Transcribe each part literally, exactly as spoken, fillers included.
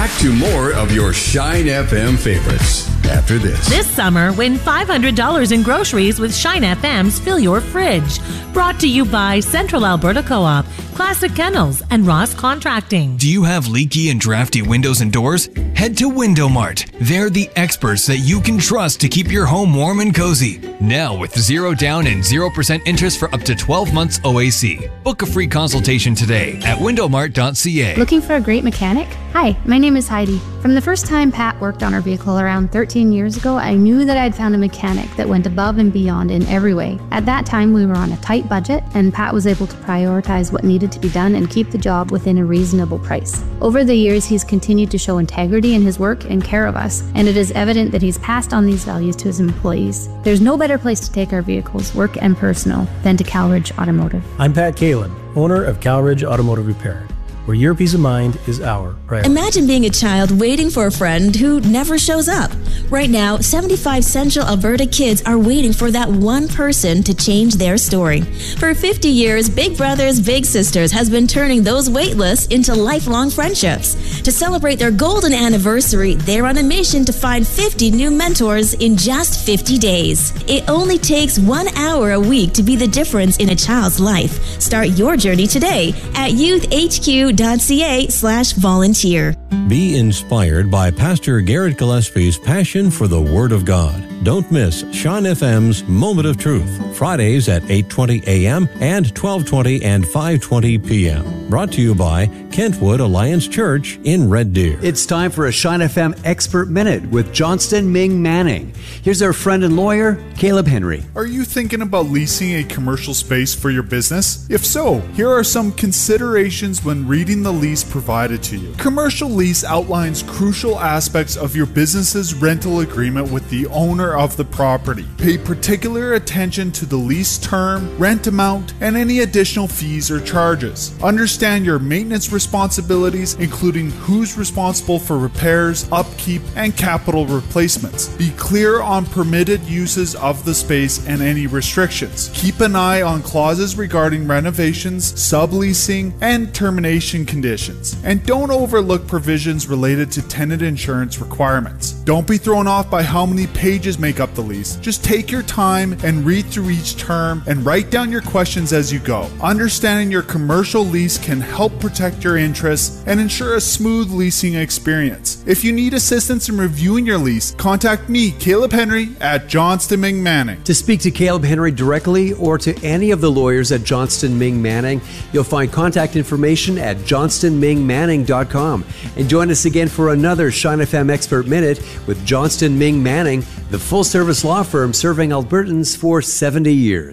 Back to more of your Shine F M favorites after this. This summer, win five hundred dollars in groceries with Shine F M's Fill Your Fridge. Brought to you by Central Alberta Co-op, Classic Kennels, and Ross Contracting. Do you have leaky and drafty windows and doors? Head to Window Mart. They're the experts that you can trust to keep your home warm and cozy. Now with zero down and zero percent interest for up to twelve months O A C. Book a free consultation today at window mart dot c a. Looking for a great mechanic? Hi, my name is Heidi. From the first time Pat worked on our vehicle around thirteen years ago, I knew that I'd found a mechanic that went above and beyond in every way. At that time, we were on a tight budget, and Pat was able to prioritize what needed to be done and keep the job within a reasonable price. Over the years, he's continued to show integrity in his work and care of us, and it is evident that he's passed on these values to his employees. There's no better place to take our vehicles, work and personal, than to Calridge Automotive. I'm Pat Kalin, owner of Calridge Automotive Repair, where your peace of mind is our priority. Imagine being a child waiting for a friend who never shows up. Right now, seventy-five Central Alberta kids are waiting for that one person to change their story. For fifty years, Big Brothers Big Sisters has been turning those wait lists into lifelong friendships. To celebrate their golden anniversary, they're on a mission to find fifty new mentors in just fifty days. It only takes one hour a week to be the difference in a child's life. Start your journey today at youth h q dot c a slash volunteer. Be inspired by Pastor Garrett Gillespie's passion for the Word of God. Don't miss Shine F M's Moment of Truth, Fridays at eight twenty a m and twelve twenty and five twenty p m Brought to you by Kentwood Alliance Church in Red Deer. It's time for a Shine F M Expert Minute with Johnston Ming Manning. Here's our friend and lawyer, Caleb Henry. Are you thinking about leasing a commercial space for your business? If so, here are some considerations when reading the lease provided to you. Commercial lease outlines crucial aspects of your business's rental agreement with the owner of the property. Pay particular attention to the lease term, rent amount, and any additional fees or charges. Understand your maintenance responsibilities, including who's responsible for repairs, upkeep, and capital replacements. Be clear on permitted uses of the space and any restrictions. Keep an eye on clauses regarding renovations, subleasing, and termination conditions. And don't overlook provisions related to tenant insurance requirements. Don't be thrown off by how many pages make up the lease. Just take your time and read through each term and write down your questions as you go. Understanding your commercial lease can help protect your interests and ensure a smooth leasing experience. If you need assistance in reviewing your lease, contact me, Caleb Henry, at Johnston Ming Manning. To speak to Caleb Henry directly or to any of the lawyers at Johnston Ming Manning, you'll find contact information at johnston ming manning dot com. And join us again for another Shine F M Expert Minute with Johnston Ming Manning, the full-service law firm serving Albertans for seventy years.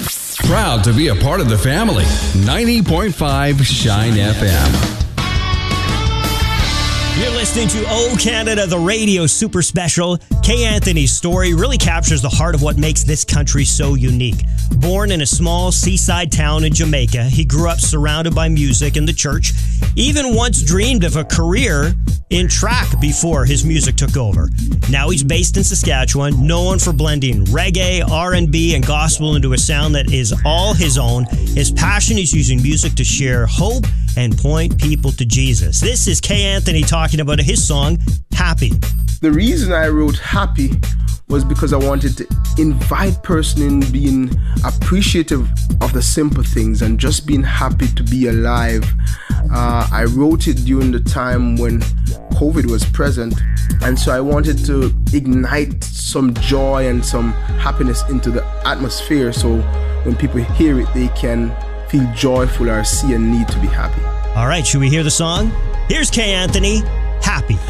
Proud to be a part of the family. ninety point five Shine F M. You're listening to Oh Canada, the radio super special. Kay Anthony's story really captures the heart of what makes this country so unique. Born in a small seaside town in Jamaica, he grew up surrounded by music and the church. Even once dreamed of a career in track before his music took over. Now he's based in Saskatchewan, known for blending reggae, R and B, and gospel into a sound that is all his own. His passion is using music to share hope and point people to Jesus. This is Kay Anthony talking about his song, Happy. The reason I wrote Happy was because I wanted to invite person in being appreciative of the simple things and just being happy to be alive. Uh, I wrote it during the time when COVID was present, and so I wanted to ignite some joy and some happiness into the atmosphere, so when people hear it, they can feel joyful or see a need to be happy. All right, should we hear the song? Here's Kay Anthony, Happy.